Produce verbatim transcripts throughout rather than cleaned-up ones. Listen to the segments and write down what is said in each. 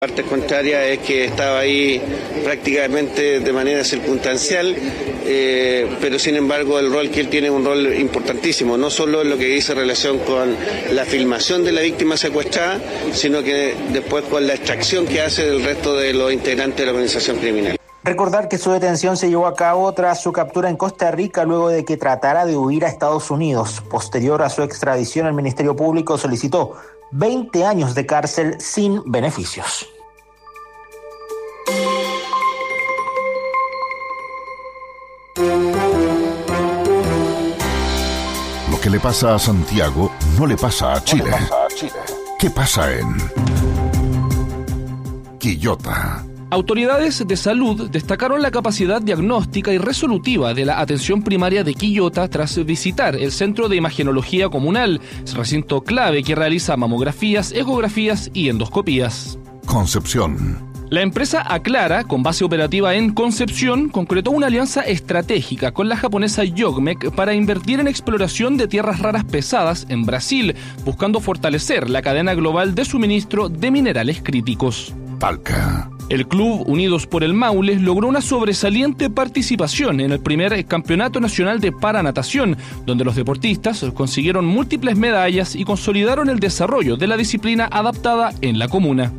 La parte contraria es que estaba ahí prácticamente de manera circunstancial, eh, pero sin embargo el rol que él tiene es un rol importantísimo, no solo en lo que dice relación con la filmación de la víctima secuestrada, sino que después con la extracción que hace del resto de los integrantes de la organización criminal. Recordar que su detención se llevó a cabo tras su captura en Costa Rica luego de que tratara de huir a Estados Unidos. Posterior a su extradición, el Ministerio Público solicitó veinte años de cárcel sin beneficios. Lo que le pasa a Santiago no le pasa a Chile. No le pasa a Chile. ¿Qué pasa en Quillota? Autoridades de salud destacaron la capacidad diagnóstica y resolutiva de la atención primaria de Quillota tras visitar el Centro de Imagenología Comunal, recinto clave que realiza mamografías, ecografías y endoscopías. Concepción. La empresa Aclara, con base operativa en Concepción, concretó una alianza estratégica con la japonesa Yogmec para invertir en exploración de tierras raras pesadas en Brasil, buscando fortalecer la cadena global de suministro de minerales críticos. Talca. El Club Unidos por el Maule logró una sobresaliente participación en el primer Campeonato Nacional de Paranatación, donde los deportistas consiguieron múltiples medallas y consolidaron el desarrollo de la disciplina adaptada en la comuna.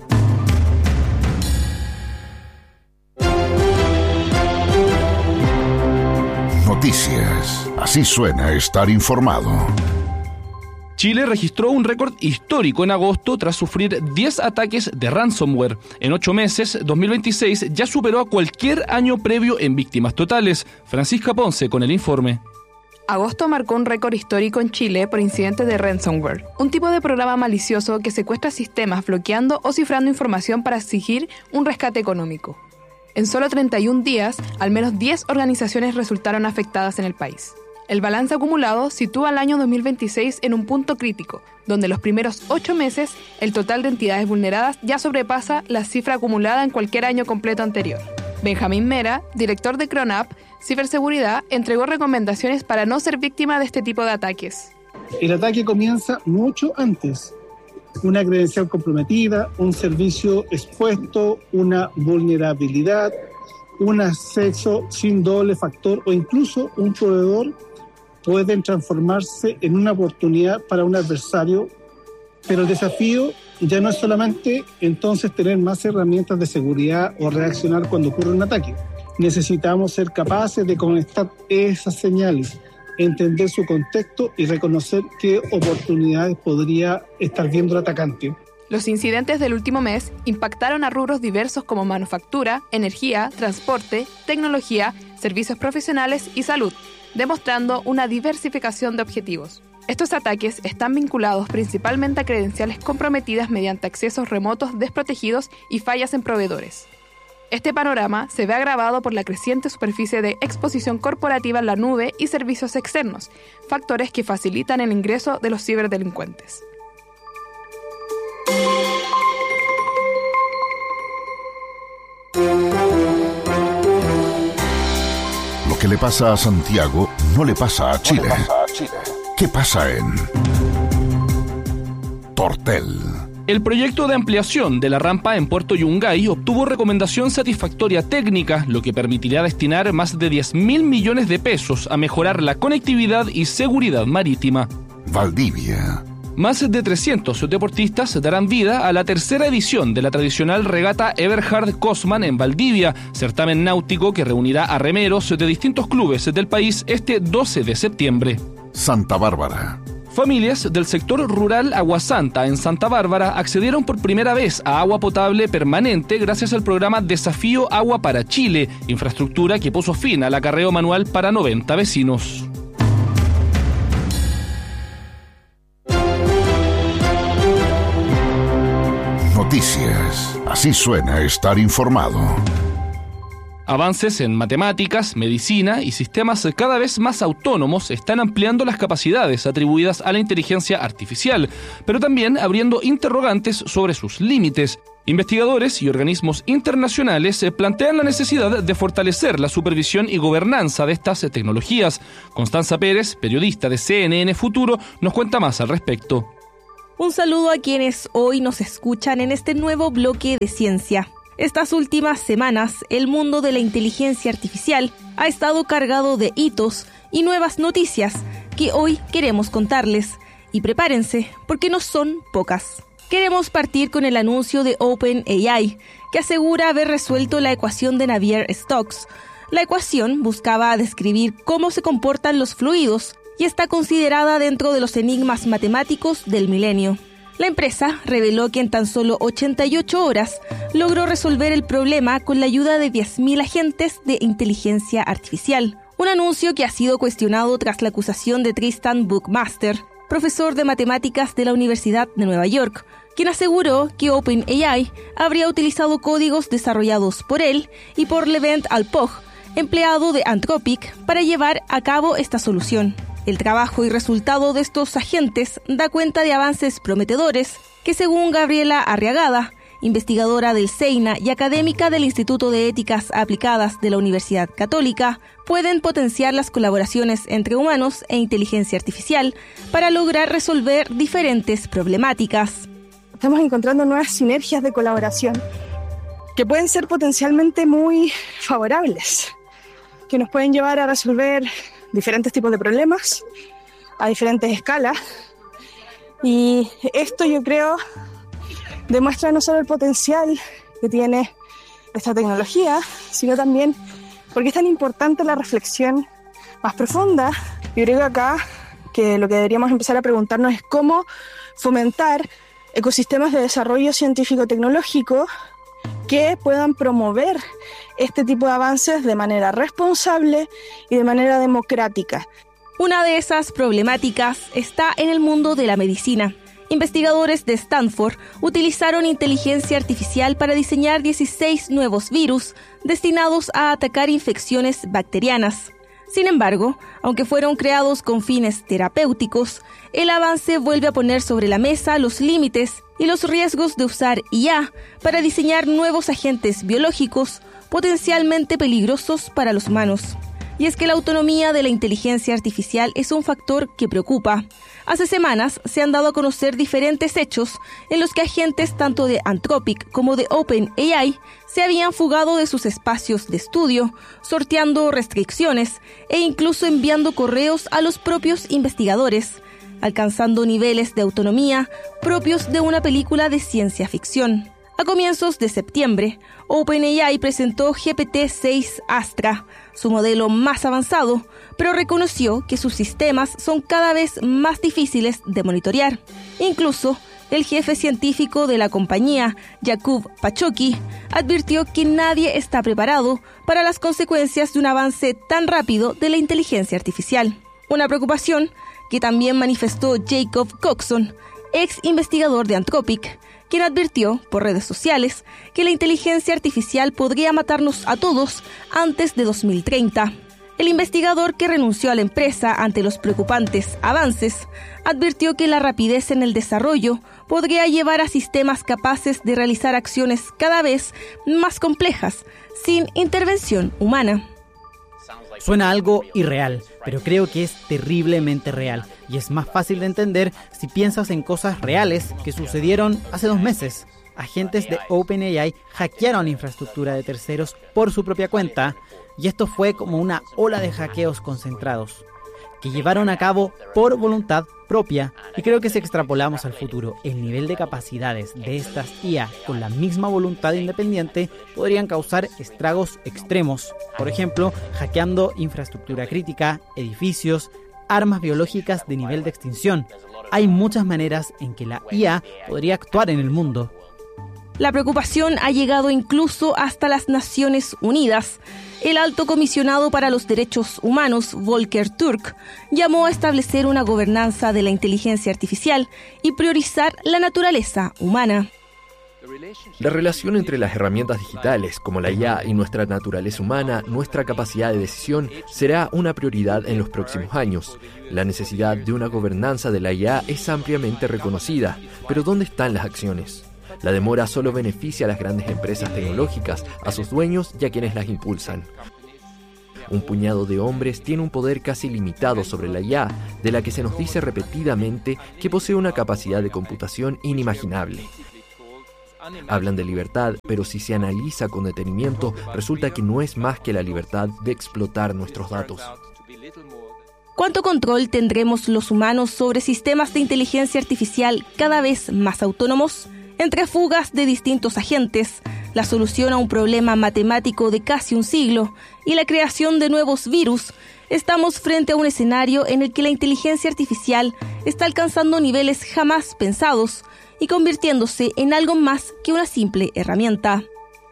Noticias. Así suena estar informado. Chile registró un récord histórico en agosto tras sufrir diez ataques de ransomware. En ocho meses, dos mil veintiséis ya superó a cualquier año previo en víctimas totales. Francisca Ponce con el informe. Agosto marcó un récord histórico en Chile por incidentes de ransomware, un tipo de programa malicioso que secuestra sistemas bloqueando o cifrando información para exigir un rescate económico. En solo treinta y un días, al menos diez organizaciones resultaron afectadas en el país. El balance acumulado sitúa al año dos mil veintiséis en un punto crítico, donde los primeros ocho meses el total de entidades vulneradas ya sobrepasa la cifra acumulada en cualquier año completo anterior. Benjamín Mera, director de Cronap Ciberseguridad, entregó recomendaciones para no ser víctima de este tipo de ataques. El ataque comienza mucho antes. Una credencial comprometida, un servicio expuesto, una vulnerabilidad, un acceso sin doble factor o incluso un proveedor pueden transformarse en una oportunidad para un adversario, pero el desafío ya no es solamente entonces tener más herramientas de seguridad o reaccionar cuando ocurre un ataque. Necesitamos ser capaces de conectar esas señales, entender su contexto y reconocer qué oportunidades podría estar viendo el atacante. Los incidentes del último mes impactaron a rubros diversos como manufactura, energía, transporte, tecnología, servicios profesionales y salud, demostrando una diversificación de objetivos. Estos ataques están vinculados principalmente a credenciales comprometidas mediante accesos remotos desprotegidos y fallas en proveedores. Este panorama se ve agravado por la creciente superficie de exposición corporativa en la nube y servicios externos, factores que facilitan el ingreso de los ciberdelincuentes. Lo que le pasa a Santiago no le pasa a Chile. No le pasa a Chile. ¿Qué pasa en Tortel? El proyecto de ampliación de la rampa en Puerto Yungay obtuvo recomendación satisfactoria técnica, lo que permitirá destinar más de diez mil millones de pesos a mejorar la conectividad y seguridad marítima. Valdivia. Más de trescientos deportistas darán vida a la tercera edición de la tradicional regata Eberhard Kosman en Valdivia, certamen náutico que reunirá a remeros de distintos clubes del país este doce de septiembre. Santa Bárbara. Familias del sector rural Aguasanta en Santa Bárbara accedieron por primera vez a agua potable permanente gracias al programa Desafío Agua para Chile, infraestructura que puso fin al acarreo manual para noventa vecinos. Noticias. Así suena estar informado. Avances en matemáticas, medicina y sistemas cada vez más autónomos están ampliando las capacidades atribuidas a la inteligencia artificial, pero también abriendo interrogantes sobre sus límites. Investigadores y organismos internacionales plantean la necesidad de fortalecer la supervisión y gobernanza de estas tecnologías. Constanza Pérez, periodista de C N N Futuro, nos cuenta más al respecto. Un saludo a quienes hoy nos escuchan en este nuevo bloque de ciencia. Estas últimas semanas, el mundo de la inteligencia artificial ha estado cargado de hitos y nuevas noticias que hoy queremos contarles. Y prepárense, porque no son pocas. Queremos partir con el anuncio de OpenAI, que asegura haber resuelto la ecuación de Navier-Stokes. La ecuación buscaba describir cómo se comportan los fluidos y está considerada dentro de los enigmas matemáticos del milenio. La empresa reveló que en tan solo ochenta y ocho horas logró resolver el problema con la ayuda de diez mil agentes de inteligencia artificial. Un anuncio que ha sido cuestionado tras la acusación de Tristan Buckmaster, profesor de matemáticas de la Universidad de Nueva York, quien aseguró que OpenAI habría utilizado códigos desarrollados por él y por Levent Alpog, empleado de Anthropic, para llevar a cabo esta solución. El trabajo y resultado de estos agentes da cuenta de avances prometedores que, según Gabriela Arriagada, investigadora del SEINA y académica del Instituto de Éticas Aplicadas de la Universidad Católica, pueden potenciar las colaboraciones entre humanos e inteligencia artificial para lograr resolver diferentes problemáticas. Estamos encontrando nuevas sinergias de colaboración que pueden ser potencialmente muy favorables, que nos pueden llevar a resolver diferentes tipos de problemas a diferentes escalas. Y esto, yo creo, demuestra no solo el potencial que tiene esta tecnología, sino también porque es tan importante la reflexión más profunda. Yo creo que acá que lo que deberíamos empezar a preguntarnos es cómo fomentar ecosistemas de desarrollo científico-tecnológico que puedan promover este tipo de avances de manera responsable y de manera democrática. Una de esas problemáticas está en el mundo de la medicina. Investigadores de Stanford utilizaron inteligencia artificial para diseñar dieciséis nuevos virus destinados a atacar infecciones bacterianas. Sin embargo, aunque fueron creados con fines terapéuticos, el avance vuelve a poner sobre la mesa los límites y los riesgos de usar I A para diseñar nuevos agentes biológicos potencialmente peligrosos para los humanos. Y es que la autonomía de la inteligencia artificial es un factor que preocupa. Hace semanas se han dado a conocer diferentes hechos en los que agentes tanto de Anthropic como de OpenAI se habían fugado de sus espacios de estudio, sorteando restricciones e incluso enviando correos a los propios investigadores, alcanzando niveles de autonomía propios de una película de ciencia ficción. A comienzos de septiembre, OpenAI presentó G P T seis Astra, su modelo más avanzado, pero reconoció que sus sistemas son cada vez más difíciles de monitorear. Incluso, el jefe científico de la compañía, Jakub Pachoki, advirtió que nadie está preparado para las consecuencias de un avance tan rápido de la inteligencia artificial. Una preocupación que también manifestó Jacob Coxon, ex investigador de Anthropic, quien advirtió por redes sociales que la inteligencia artificial podría matarnos a todos antes de dos mil treinta. El investigador, que renunció a la empresa ante los preocupantes avances, advirtió que la rapidez en el desarrollo podría llevar a sistemas capaces de realizar acciones cada vez más complejas, sin intervención humana. Suena algo irreal, pero creo que es terriblemente real, y es más fácil de entender si piensas en cosas reales que sucedieron hace dos meses. Agentes de OpenAI hackearon infraestructura de terceros por su propia cuenta, y esto fue como una ola de hackeos concentrados, que llevaron a cabo por voluntad propia, y creo que si extrapolamos al futuro el nivel de capacidades de estas I A con la misma voluntad independiente, podrían causar estragos extremos, por ejemplo, hackeando infraestructura crítica, edificios, armas biológicas de nivel de extinción. Hay muchas maneras en que la I A podría actuar en el mundo. La preocupación ha llegado incluso hasta las Naciones Unidas. El alto comisionado para los derechos humanos, Volker Turk, llamó a establecer una gobernanza de la inteligencia artificial y priorizar la naturaleza humana. La relación entre las herramientas digitales como la I A y nuestra naturaleza humana, nuestra capacidad de decisión, será una prioridad en los próximos años. La necesidad de una gobernanza de la I A es ampliamente reconocida, pero ¿dónde están las acciones? La demora solo beneficia a las grandes empresas tecnológicas, a sus dueños y a quienes las impulsan. Un puñado de hombres tiene un poder casi limitado sobre la I A, de la que se nos dice repetidamente que posee una capacidad de computación inimaginable. Hablan de libertad, pero si se analiza con detenimiento, resulta que no es más que la libertad de explotar nuestros datos. ¿Cuánto control tendremos los humanos sobre sistemas de inteligencia artificial cada vez más autónomos? Entre fugas de distintos agentes, la solución a un problema matemático de casi un siglo y la creación de nuevos virus, estamos frente a un escenario en el que la inteligencia artificial está alcanzando niveles jamás pensados y convirtiéndose en algo más que una simple herramienta.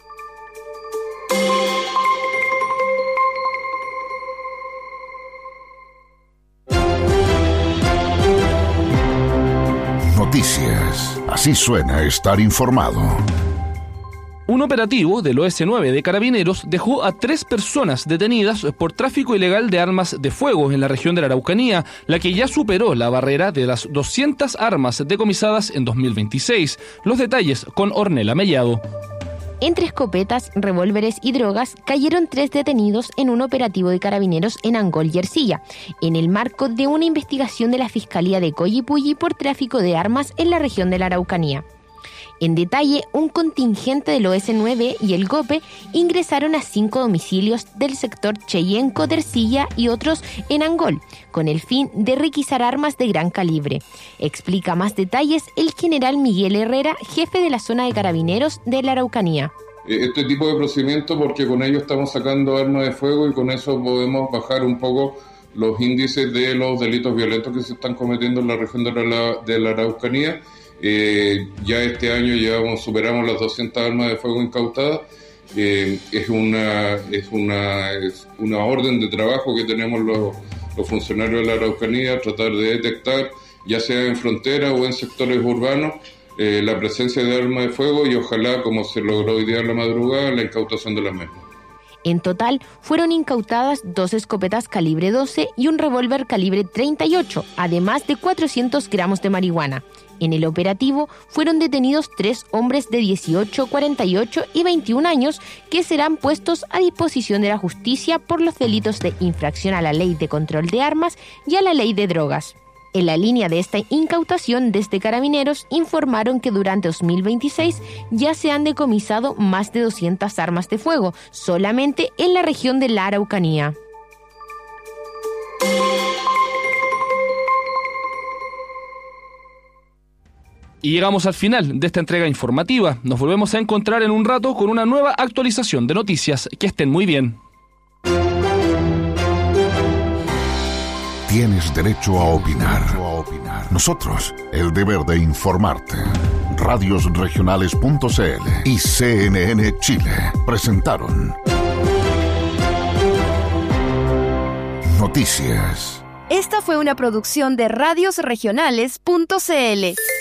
Noticias. Así suena estar informado. Un operativo del O S nueve de Carabineros dejó a tres personas detenidas por tráfico ilegal de armas de fuego en la región de la Araucanía, la que ya superó la barrera de las doscientas armas decomisadas en dos mil veintiséis. Los detalles con Ornella Mellado. Entre escopetas, revólveres y drogas cayeron tres detenidos en un operativo de Carabineros en Angol y Ercilla, en el marco de una investigación de la Fiscalía de Collipulli por tráfico de armas en la región de la Araucanía. En detalle, un contingente del O S nueve y el GOPE ingresaron a cinco domicilios del sector Cheyenco de Ercilla y otros en Angol, con el fin de requisar armas de gran calibre. Explica más detalles el general Miguel Herrera, jefe de la zona de Carabineros de la Araucanía. Este tipo de procedimiento porque con ello estamos sacando armas de fuego y con eso podemos bajar un poco los índices de los delitos violentos que se están cometiendo en la región de la, de la Araucanía. Eh, ya este año llevamos, superamos las doscientas armas de fuego incautadas. Eh, es una es una es una orden de trabajo que tenemos los, los funcionarios de la Araucanía, tratar de detectar, ya sea en frontera o en sectores urbanos, eh, la presencia de armas de fuego y ojalá, como se logró hoy día en la madrugada, la incautación de las mismas. En total, fueron incautadas dos escopetas calibre doce y un revólver calibre treinta y ocho, además de cuatrocientos gramos de marihuana. En el operativo fueron detenidos tres hombres de dieciocho, cuarenta y ocho y veintiún años que serán puestos a disposición de la justicia por los delitos de infracción a la Ley de Control de Armas y a la Ley de Drogas. En la línea de esta incautación, desde Carabineros informaron que durante dos mil veintiséis ya se han decomisado más de doscientas armas de fuego, solamente en la región de la Araucanía. Y llegamos al final de esta entrega informativa. Nos volvemos a encontrar en un rato con una nueva actualización de noticias. Que estén muy bien. Tienes derecho a opinar. Nosotros, el deber de informarte. Radios Regionales punto c l y C N N Chile presentaron Noticias. Esta fue una producción de Radios Regionales punto c l.